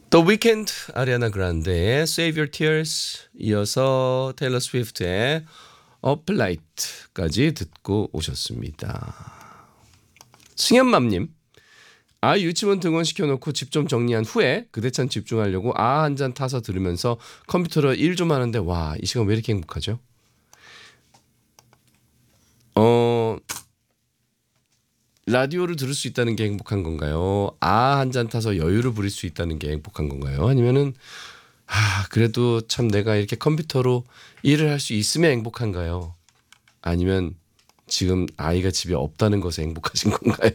The Weeknd, 아리아나 그란데의 Save Your Tears, 이어서 테일러 스위프트의 Uplight까지 듣고 오셨습니다. 승현맘님, 아이 유치원 등원시켜놓고 집 좀 정리한 후에 그대찬 집중하려고 한 잔 타서 들으면서 컴퓨터로 일 좀 하는데 와, 이 시간 왜 이렇게 행복하죠? 라디오를 들을 수 있다는 게 행복한 건가요? 한 잔 타서 여유를 부릴 수 있다는 게 행복한 건가요? 아니면은 그래도 참 내가 이렇게 컴퓨터로 일을 할 수 있으면 행복한가요? 아니면 지금 아이가 집에 없다는 것에 행복하신 건가요?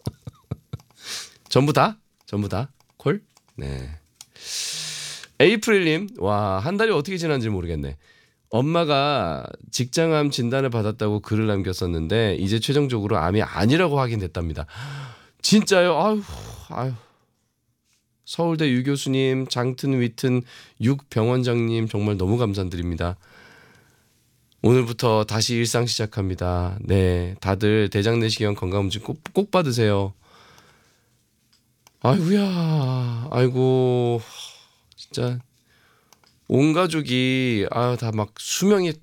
전부 다? 전부 다? 콜? 네. 에이프릴님, 와, 한 달이 어떻게 지났는지 모르겠네. 엄마가 직장암 진단을 받았다고 글을 남겼었는데 이제 최종적으로 암이 아니라고 확인됐답니다. 진짜요? 아유. 서울대 유 교수님, 장튼 위튼 육 병원장님 정말 너무 감사드립니다. 오늘부터 다시 일상 시작합니다. 네, 다들 대장 내시경 건강검진 꼭 받으세요. 아이고야, 아이고, 진짜 온 가족이 다 막 수명이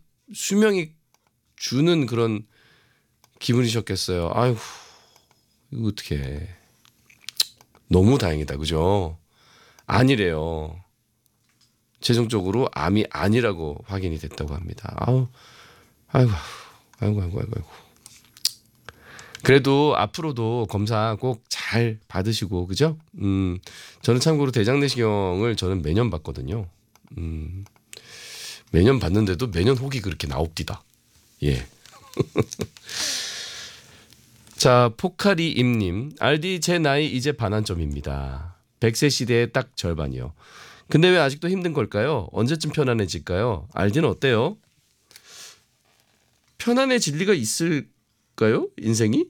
주는 그런 기분이셨겠어요. 아이고, 이거 어떡해. 너무 다행이다, 그죠? 아니래요. 최종적으로 암이 아니라고 확인이 됐다고 합니다. 아이고. 그래도 앞으로도 검사 꼭 잘 받으시고, 그죠? 저는 참고로 대장 내시경을 저는 매년 받거든요. 매년 받는데도 매년 혹이 그렇게 나옵디다. 예. 자, 포카리임님, 알디 제 나이 이제 반환점입니다. 100세 시대의 딱 절반이요. 근데 왜 아직도 힘든 걸까요? 언제쯤 편안해질까요? 알디는 어때요? 편안해질 리가 있을까요? 인생이?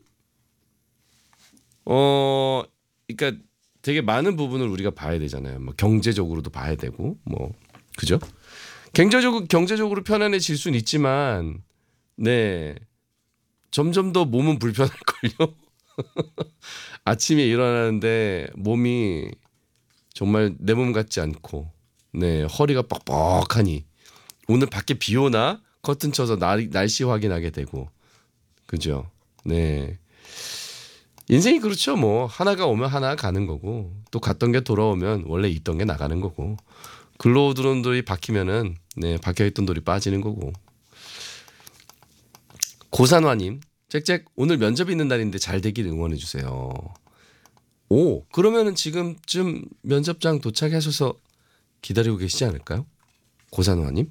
그러니까 되게 많은 부분을 우리가 봐야 되잖아요. 뭐 경제적으로도 봐야 되고, 뭐 그죠? 경제적으로 편안해질 수는 있지만, 네, 점점 더 몸은 불편할걸요. 아침에 일어나는데 몸이 정말 내 몸 같지 않고, 네, 허리가 뻑뻑하니 오늘 밖에 비 오나 커튼 쳐서 날씨 확인하게 되고, 그죠? 네, 인생이 그렇죠. 뭐 하나가 오면 하나 가는 거고, 또 갔던 게 돌아오면 원래 있던 게 나가는 거고, 글로 들어온 돌이 박히면은 네, 박혀있던 돌이 빠지는 거고. 고산화님, 짹짹 오늘 면접 있는 날인데 잘 되길 응원해 주세요. 오, 그러면은 지금쯤 면접장 도착하셔서 기다리고 계시지 않을까요? 고산화님?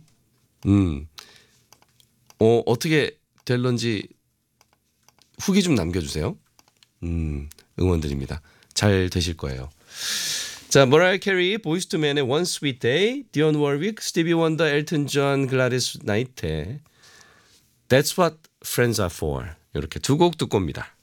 어떻게 될런지 후기 좀 남겨주세요. 응원드립니다. 잘 되실 거예요. 자, 머라이어 캐리, 보이즈 투 맨의 One Sweet Day, 디온 워윅, 스티비 원더, 엘튼 존, 글라디스 나이트, That's What Friends Are For, 이렇게 두 곡 듣고 옵니다.